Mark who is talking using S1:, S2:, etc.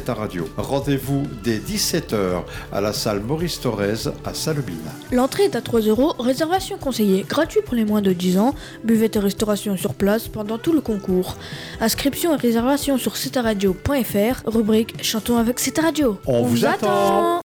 S1: C'est ta radio. Rendez-vous dès 17h à la salle Maurice Thorez à Salobine.
S2: L'entrée est à 3 €, réservation conseillée, gratuit pour les moins de 10 ans, buvette et restauration sur place pendant tout le concours. Inscription et réservation sur cetaradio.fr, rubrique Chantons avec C'est ta radio.
S1: On vous attend.